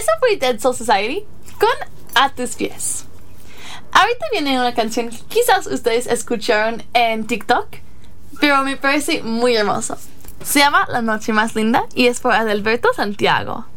Empiezo por Dead Soul Society con A Tus Pies. Ahorita viene una canción que quizás ustedes escucharon en TikTok, pero me parece muy hermoso. Se llama La Noche Más Linda y es por Adalberto Santiago.